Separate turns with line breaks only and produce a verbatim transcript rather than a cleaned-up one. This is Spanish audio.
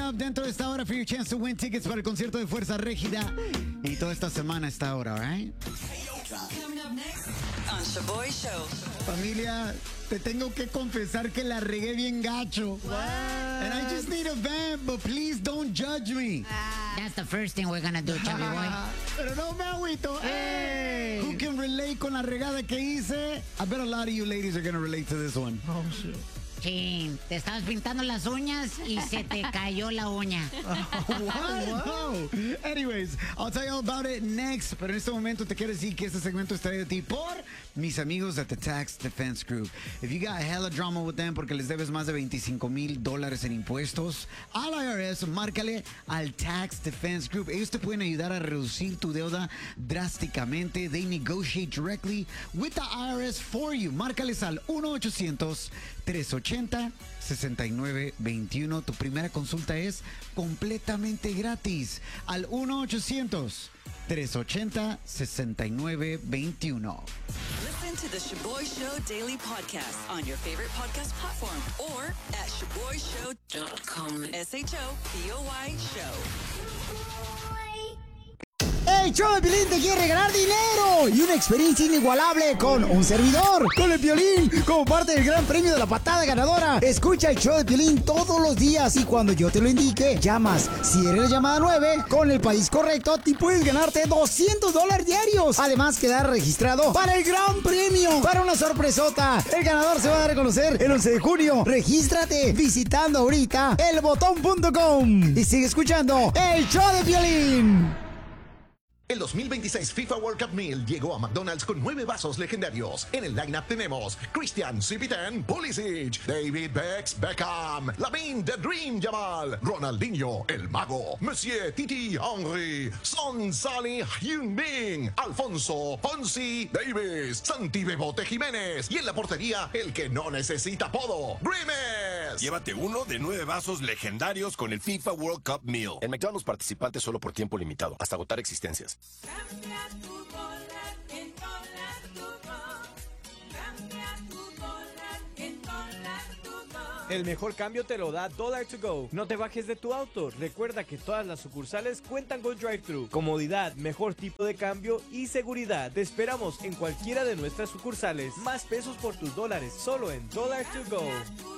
up dentro de esta hora for your chance to win tickets para el concierto de Fuerza Régida. Y toda esta semana a esta hora, ¿right?
Coming up next on Shaboy Show.
Familia, te tengo que confesar que la regué bien gacho.
What?
And I just need a vent, but please don't judge me.
That's the first thing we're gonna do, chubby boy.
Pero no me agüito.
Hey.
Who can relate con la regada que hice? I bet a lot of you ladies are gonna relate to this one.
Oh, shit.
Sí, te estabas pintando las uñas y se te cayó la uña.
What? No. Anyways, I'll tell you all about it next. Pero en este momento te quiero decir que este segmento está de ti por mis amigos at the Tax Defense Group. If you got hella drama with them porque les debes más de veinticinco mil dólares en impuestos al I R S, márcale al Tax Defense Group. Ellos te pueden ayudar a reducir tu deuda drásticamente. They negotiate directly with the I R S for you. Márcales al uno ochocientos, tres ochenta, sesenta y nueve veintiuno. Tu primera consulta es completamente gratis al uno ochocientos, tres ochenta, sesenta y nueve veintiuno.
Listen to the Shaboy Show Daily Podcast on your favorite podcast platform or at shaboy show dot com. S H O B O Y Show.
¡Hey, show de Piolín te quiere regalar dinero! Y una experiencia inigualable con un servidor, con el Piolín, como parte del gran premio de la patada ganadora. Escucha el show de Piolín todos los días y cuando yo te lo indique, llamas. Si eres la llamada nueve, con el país correcto, te puedes ganarte doscientos dólares diarios. Además, quedar registrado para el gran premio, para una sorpresota. El ganador se va a dar a conocer el once de junio. Regístrate visitando ahorita el botón punto com y sigue escuchando el show de Piolín.
El dos mil veintiséis FIFA World Cup Meal llegó a McDonald's con nueve vasos legendarios. En el lineup tenemos Christian Cipitán Pulisic, David Bex Beckham, Lamine The Dream Yamal, Ronaldinho El Mago, Monsieur Titi Henry, Son Salih Heung-min, Alfonso Fonsi Davis, Santi Bebote Jiménez y en la portería el que no necesita apodo, Grimes.
Llévate uno de nueve vasos legendarios con el FIFA World Cup Meal. En McDonald's participantes solo por tiempo limitado, hasta agotar existencias.
Cambia tu dólar en dólar tu voz. Cambia tu dólar en dólar tu voz.
El mejor cambio te lo da Dollar to Go. No te bajes de tu auto. Recuerda que todas las sucursales cuentan con drive-thru. Comodidad, mejor tipo de cambio y seguridad. Te esperamos en cualquiera de nuestras sucursales. Más pesos por tus dólares, solo en Dollar to Go.